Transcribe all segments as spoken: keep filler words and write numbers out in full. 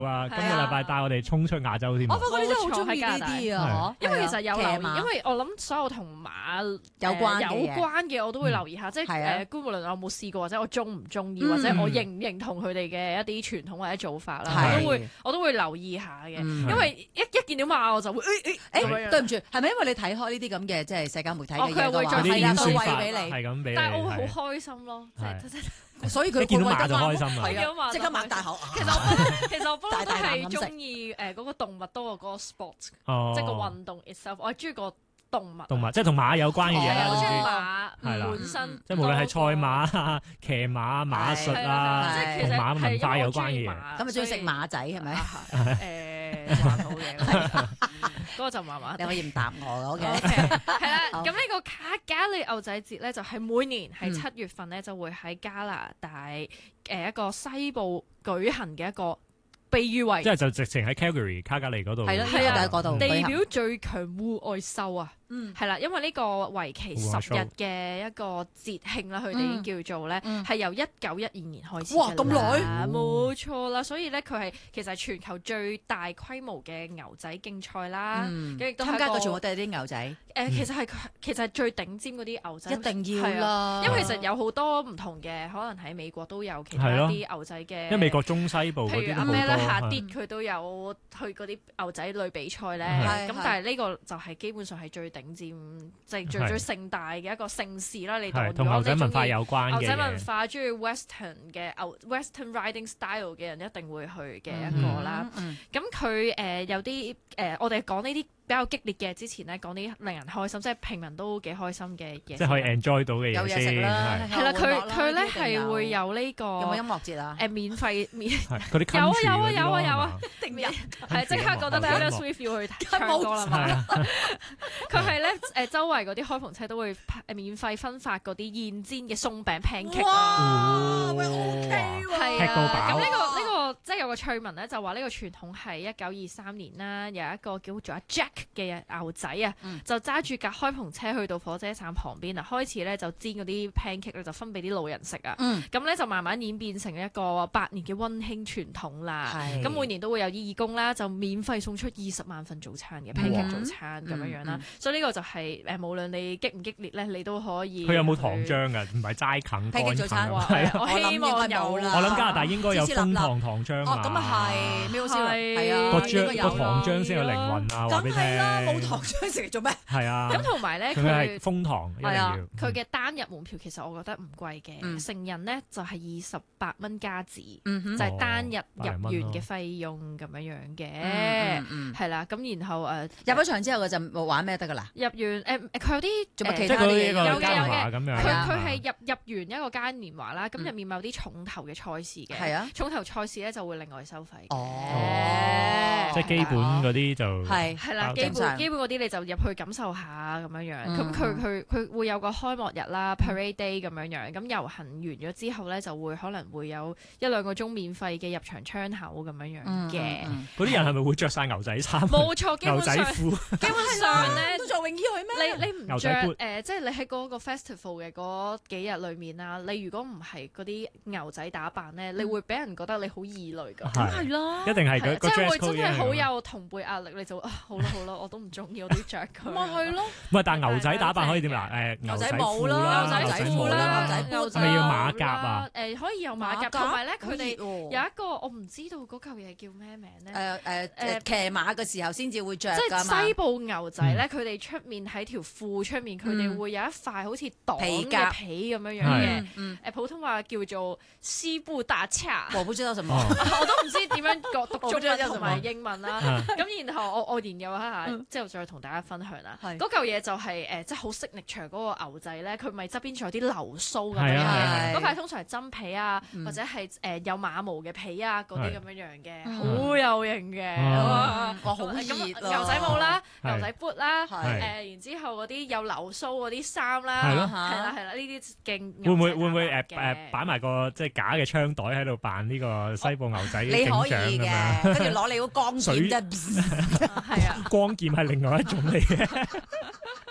啊，今個禮拜帶我哋衝出亞洲添。 我發覺你真係好中意呢啲啊， 因為其實有留意， 騎馬因為我諗所有同馬有關嘅有關嘅我都會留意下，即係誒，無論我有冇試過，或者我中唔中意，或者我認唔認同佢哋嘅一啲傳統或者做法啦，我都會我都會留意下嘅，因為一一見到馬我就會誒誒誒，對唔住，係咪因為你睇開呢啲咁嘅即係社交媒體嘅嘢佢會嘅話， 係啊，佢法餵俾你， 係咁俾你， 但係我會好開心咯，即係所以佢見到馬就開心啦， 係啊，即刻擘大口。 其實我其實我不嬲都係中意誒嗰個動物多過嗰個 sport，即係個運動 itself，我係中意個動物。 動物即係同馬有關嘅嘢啦， 我中意係啦馬本身， 即係無論係賽馬啊、騎馬、馬術啊，同馬文化有關嘅嘢。 咁咪中意食馬仔係咪？ 誒，還好嘅，嗰個就麻麻。 你可以唔答我嘅， 係啦。咁呢個卡加利牛仔節咧，就係每年係七月份咧，就會喺加拿大誒一個西部舉行嘅一個。被譽為即係就直情喺 Calgary 卡加利嗰度， 係咯，係啊，嗰度地表最強戶外秀啊！ 嗯， 係啦，因為呢個為期十日嘅一個節慶啦，佢哋已經叫做咧，係由一九一二年開始。 哇，咁耐， 冇錯啦，所以咧佢係其實係全球最大規模嘅牛仔競賽啦。咁亦都參加過全部都係啲牛仔。 誒，其實係其實係最頂尖嗰啲牛仔， 一定要啦。 因為其實有好多唔同嘅，可能喺美國都有其他啲牛仔嘅。 因為美國中西部嗰啲都好多。 咩咧？下跌佢都有去嗰啲牛仔類比賽咧。咁但係呢個就係基本上係最頂尖，即係最最盛大嘅一個盛事啦。你當同牛仔文化有關嘅牛仔文化中意 Western 嘅牛 Western riding style 嘅人一定會去嘅一個啦。咁佢誒有啲誒，我哋講呢啲比較激烈嘅，之前咧講啲令人開心，即係平民都幾開心嘅嘢， 即係可以 enjoy 到嘅嘢先。 有嘢食啦， 係啦，佢佢咧係會有呢個有冇音樂節啊？ 誒，免費免嗰啲有啊有啊有啊有啊， 一定有， 係即刻覺得 Taylor Swift 要去唱歌啦嘛。佢係咧誒，周圍嗰啲開篷車都會免費分發嗰啲現煎嘅鬆餅 pancake 啊。 喂 OK 喎， 係啊。咁呢個呢個即係有個趣聞咧，就話呢個傳統係一九二三年啦，有一個叫做阿 Jack 嘅牛仔啊，就揸住架開篷車去到火車站旁邊啊，開始咧就煎嗰啲 pancake 咧，就分俾啲老人食啊。咁咧就慢慢演變成一個百年嘅溫馨傳統啦。咁每年都會有義工啦，就免費送出二十萬份早餐嘅 pancake 早餐咁樣樣啦。所以呢個就係誒，無論你激唔激烈咧，你都可以。 佢有冇糖漿㗎？唔係齋啃乾啃。 係啊，我希望有啦。 我諗加拿大應該有楓糖糖漿啊。 哦，咁啊係，咩好笑？係啊， 個漿個糖漿先有靈魂啊！話俾你聽。 梗係啦，冇糖漿食嚟做咩？ 係啊。 咁同埋咧， 佢係楓糖一定要。 佢嘅單日門票其實我覺得唔貴嘅，成人咧就係二十八蚊加紙，就係單日入園嘅費用咁樣樣嘅，係啦。咁然後誒入咗場之後，佢就玩咩得㗎啦？ 入園誒誒，佢有啲做乜其他啲嘢？ 有嘅有嘅。 咁樣。 佢佢係入入完一個嘉年華啦，咁入面咪有啲重頭嘅賽事嘅。 係啊， 重頭賽事咧就會另外收費。 哦，即係基本嗰啲就係係啦，基本基本嗰啲你就入去感受下咁樣樣。咁佢佢佢會有個開幕日啦 ，parade day 咁樣樣。咁遊行完咗之後咧，就會可能會有一兩個鐘免費嘅入場窗口咁樣樣嘅。 嗰啲人係咪會着晒牛仔衫？ 冇錯， 牛仔褲。 基本上咧都着泳衣去咩？ 你你唔着誒，即係你喺嗰個 festival 嘅嗰幾日裏面啦，你如果唔係嗰啲牛仔打扮咧，你會俾人覺得你好異類㗎。 咁係啦， 一定係佢， 即係會真係好有同輩壓力，你就啊好啦好啦，我都唔中意，我都要着佢。 咪係咯。 唔係，但係牛仔打扮可以點啊？誒牛仔帽啦， 牛仔褲啦， 牛仔係咪要馬甲啊？ 誒可以有馬甲，同埋咧佢哋有一個我唔知道嗰嚿嘢叫咩名咧。 誒誒誒騎馬嘅時候先至會着。 即係西部牛仔咧，佢哋出面喺條褲出面，佢哋會有一塊好似擋嘅皮咁樣樣嘅。誒普通話叫做西部大叉。 我不知道什麼， 我都唔知點樣讀中文同埋英文啦。咁然後我我研究一下，之後再同大家分享啦。嗰嚿嘢就係誒，即係好 signature 嗰個牛仔咧，佢咪側邊仲有啲流蘇咁樣嘅。嗰塊通常係真皮啊，或者係誒有馬毛嘅皮啊，嗰啲咁樣樣嘅，好有型嘅。哇， 好熱啊！ 牛仔帽啦，牛仔 boot 啦，誒，然之後嗰啲有流蘇嗰啲衫啦，係啦係啦，呢啲勁。 會唔會會唔會誒誒擺埋個即係假嘅槍袋喺度扮呢個西部牛仔嘅景象咁樣？ 跟住攞你個光劍啫， 係啊， 光劍係另外一種嚟嘅。 因為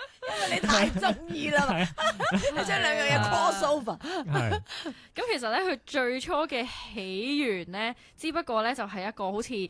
你太中意啦，你將兩樣嘢 cross over。 係咁其實咧，佢最初嘅起源咧，只不過咧就係一個好似